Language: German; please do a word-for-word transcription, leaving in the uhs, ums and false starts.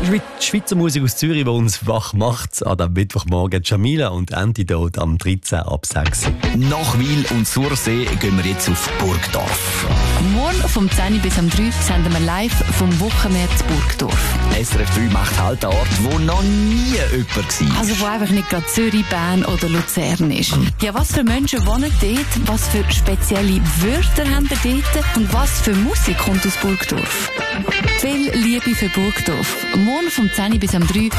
Schweizer Musik aus Zürich, die uns wach macht. An dem Mittwochmorgen Jamila und Antidote am dreizehn ab sechs. Nach Wil und Sursee gehen wir jetzt auf Burgdorf. Morgen vom zehn bis am drei senden wir live vom Wochenmärz Burgdorf. S R F drei macht halt einen Ort, wo noch nie jemand war. Also wo einfach nicht gerade Zürich, Bern oder Luzern ist. Ja, was für Menschen wohnen dort? Was für spezielle Wörter haben die dort? Und was für Musik kommt aus Burgdorf? Viel Liebe für Burgdorf. Morgen vom zehn bis am drei